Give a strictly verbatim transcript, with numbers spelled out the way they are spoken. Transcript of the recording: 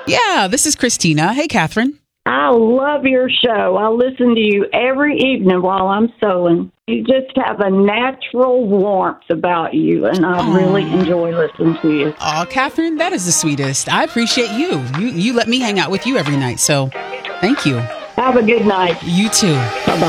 Yeah, this is Christina. Hey, Catherine. I love your show. I listen to you every evening while I'm sewing. You just have a natural warmth about you, and I Aww. really enjoy listening to you. Oh, Catherine, that is the sweetest. I appreciate you. You you let me hang out with you every night, so thank you. Have a good night. You too. Bye-bye.